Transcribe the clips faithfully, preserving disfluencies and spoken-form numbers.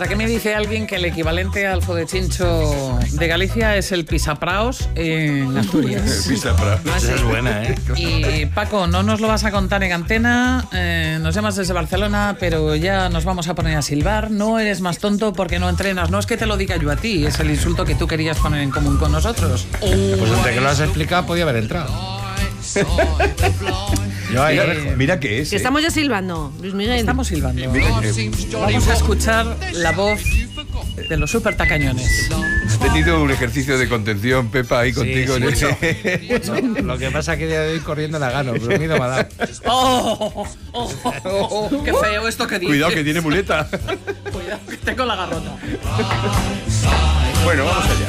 Por aquí me dice alguien que el equivalente al fodechincho de Galicia es el pisapraos en Asturias. El pisapraos. Esa es buena, ¿eh? Y Paco, no nos lo vas a contar en antena, eh, nos llamas desde Barcelona, pero ya nos vamos a poner a silbar. No eres más tonto porque no entrenas. No es que te lo diga yo a ti, es el insulto que tú querías poner en común con nosotros. Pues entre que lo has explicado podía haber entrado. Yo ahí, mira, mira qué es. Que ¿eh? estamos ya silbando, Luis Miguel. Estamos silbando. Mira, eh, Vamos a escuchar la voz de los super tacañones. Has tenido un ejercicio de contención, Pepa, ahí contigo. sí, en mucho. ese- Lo que pasa es que de hoy corriendo la gano, pero miedo me ha dado. ¡Oh! oh, oh, oh, ¡Qué feo esto que dices! Cuidado que tiene muleta. Cuidado que tengo la garrota. Bueno, vamos allá.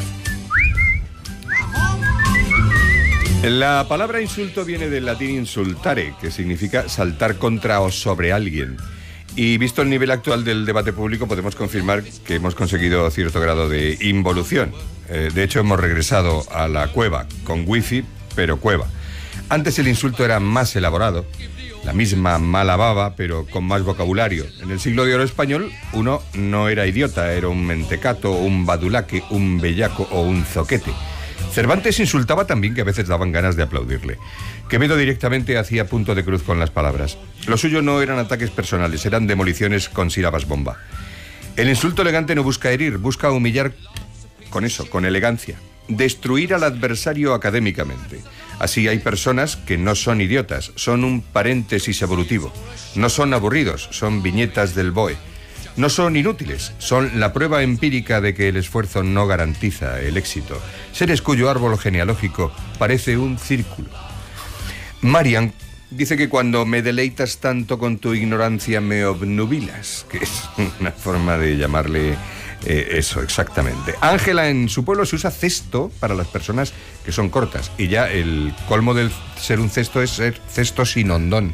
La palabra insulto viene del latín insultare, que significa saltar contra o sobre alguien. Y visto el nivel actual del debate público, podemos confirmar que hemos conseguido cierto grado de involución. Eh, de hecho, hemos regresado a la cueva, con wifi, pero cueva. Antes el insulto era más elaborado, la misma mala baba, pero con más vocabulario. En el siglo de oro español, uno no era idiota, era un mentecato, un badulaque, un bellaco o un zoquete. Cervantes insultaba también, que a veces daban ganas de aplaudirle. Quevedo directamente hacía punto de cruz con las palabras. Lo suyo no eran ataques personales, eran demoliciones con sílabas bomba. El insulto elegante no busca herir, busca humillar con eso, con elegancia. Destruir al adversario académicamente. Así hay personas que no son idiotas, son un paréntesis evolutivo. No son aburridos, son viñetas del B O E. No son inútiles, son la prueba empírica de que el esfuerzo no garantiza el éxito. Seres cuyo árbol genealógico parece un círculo. Marian dice que cuando me deleitas tanto con tu ignorancia me obnubilas, que es una forma de llamarle eh, eso exactamente. Ángela, en su pueblo se usa cesto para las personas que son cortas, y ya el colmo del ser un cesto es ser cesto sin hondón.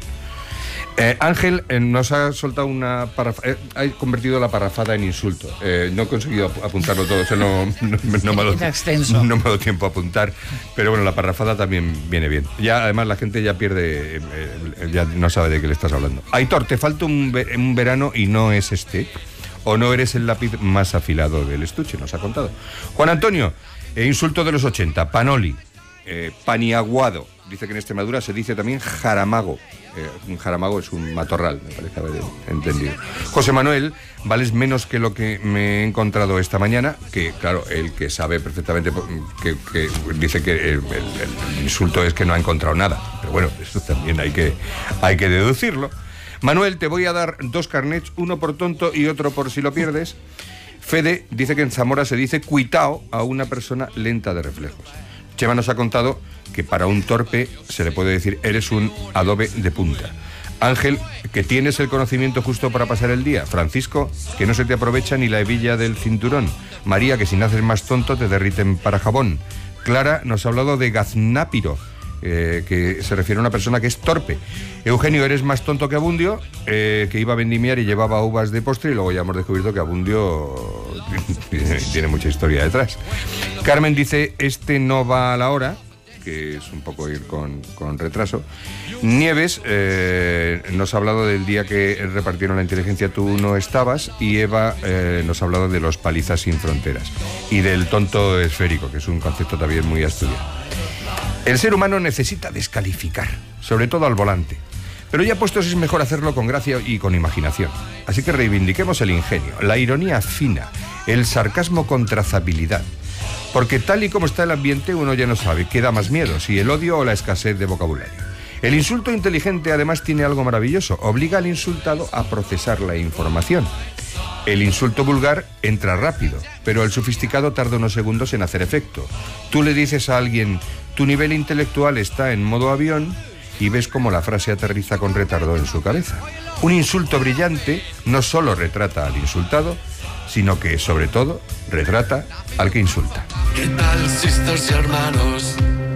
Eh, Ángel eh, nos ha soltado una parrafada, eh, ha convertido la parrafada en insulto. Eh, no he conseguido ap apuntarlo todo, o sea, no, no, no, me ha dado, no me ha dado tiempo a apuntar, pero bueno, la parrafada también viene bien. Ya, además, la gente ya pierde, eh, eh, ya no sabe de qué le estás hablando. Aitor, te falta un, ve un verano y no es este, o no eres el lápiz más afilado del estuche, nos ha contado. Juan Antonio, eh, insulto de los ochenta, panoli, eh, paniaguado. Dice que en Extremadura se dice también jaramago. Eh, un jaramago es un matorral, me parece haber entendido. José Manuel, vales menos que lo que me he encontrado esta mañana, que claro, el que sabe perfectamente, que, que dice que el, el, el insulto es que no ha encontrado nada. Pero bueno, eso también hay que, hay que deducirlo. Manuel, te voy a dar dos carnets, uno por tonto y otro por si lo pierdes. Fede dice que en Zamora se dice cuitao a una persona lenta de reflejos. Chema nos ha contado que para un torpe se le puede decir eres un adobe de punta. Ángel, que tienes el conocimiento justo para pasar el día. Francisco, que no se te aprovecha ni la hebilla del cinturón. María, que si naces más tonto te derriten para jabón. Clara nos ha hablado de gaznápiro, eh, que se refiere a una persona que es torpe. Eugenio, eres más tonto que Abundio, eh, que iba a vendimiar y llevaba uvas de postre, y luego ya hemos descubierto que Abundio tiene, tiene mucha historia detrás. Carmen dice, este no va a la hora, que es un poco ir con, con retraso. Nieves eh, nos ha hablado del día que repartieron la inteligencia, tú no estabas, y Eva eh, nos ha hablado de los palizas sin fronteras y del tonto esférico, que es un concepto también muy asturiano. El ser humano necesita descalificar, sobre todo al volante, pero ya puestos es mejor hacerlo con gracia y con imaginación. Así que reivindiquemos el ingenio, la ironía fina, el sarcasmo con trazabilidad. Porque tal y como está el ambiente, uno ya no sabe qué da más miedo, si el odio o la escasez de vocabulario. El insulto inteligente además tiene algo maravilloso, obliga al insultado a procesar la información. El insulto vulgar entra rápido, pero el sofisticado tarda unos segundos en hacer efecto. Tú le dices a alguien, tu nivel intelectual está en modo avión, y ves cómo la frase aterriza con retardo en su cabeza. Un insulto brillante no solo retrata al insultado, sino que, sobre todo, retrata al que insulta. ¿Qué tal, sisters y hermanos?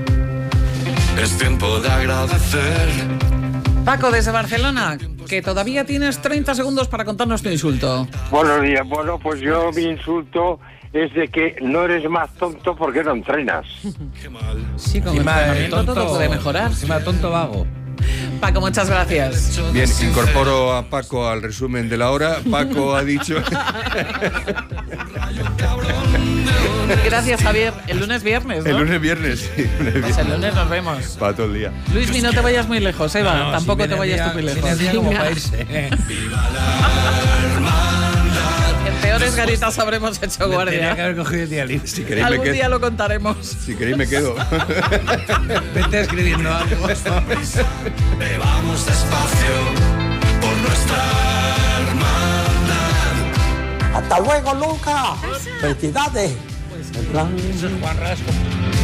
Es tiempo de agradecer. Paco, desde Barcelona, que todavía tienes treinta segundos para contarnos tu insulto. Buenos días. Bueno, pues yo mi insulto es de que no eres más tonto porque no entrenas. Sí, con Encima, el entrenamiento todo puede mejorar. Encima, tonto vago. Paco, muchas gracias. Bien, incorporo a Paco al resumen de la hora. Paco ha dicho... Gracias, Javier. El lunes viernes, ¿no? El lunes viernes, sí. Lunes Pues el lunes nos vemos. Para todo el día. Luismi, no te vayas muy lejos, Eva. No, Tampoco si te viene vayas día- tú muy viene lejos. día como Venga. para irse. En peores garitas habremos hecho Tenía que guardia. haber cogido el día libre. Si queréis me Algún quedo. día lo contaremos. Si queréis me quedo. Vete escribiendo algo. Bebamos despacio por nuestra hermandad. Hasta luego, Luca. Felicidades. En plan... Eso es Juan Rasco.